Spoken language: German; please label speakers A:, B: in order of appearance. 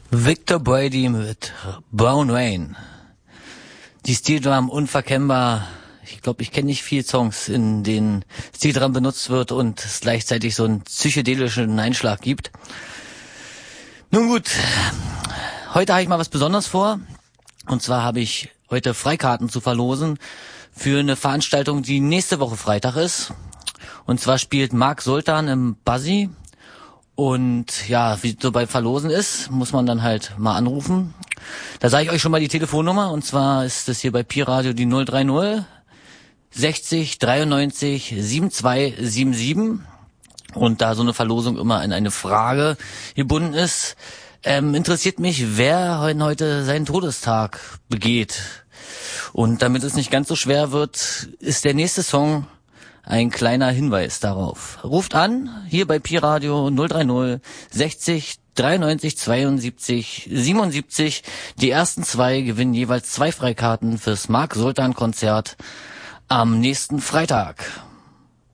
A: Victor Brady mit Brown Rain. Die Steel Drum unverkennbar. Ich glaube, ich kenne nicht viele Songs, in denen Steel Drum benutzt wird und es gleichzeitig so einen psychedelischen Einschlag gibt. Nun gut, heute habe ich mal was Besonderes vor. Und zwar habe ich heute Freikarten zu verlosen für eine Veranstaltung, die nächste Woche Freitag ist. Und zwar spielt Marc Sultan im Buzzy. Und ja, wie so beim Verlosen ist, muss man dann halt mal anrufen. Da sage ich euch schon mal die Telefonnummer. Und zwar ist das hier bei Pi Radio die 030 60 93 7277. Und da so eine Verlosung immer in eine Frage gebunden ist, interessiert mich, wer heute seinen Todestag begeht. Und damit es nicht ganz so schwer wird, ist der nächste Song ein kleiner Hinweis darauf. Ruft an, hier bei Pi Radio 030 60 93 72 77. Die ersten zwei gewinnen jeweils 2 Freikarten fürs Marc Sultan Konzert am nächsten Freitag.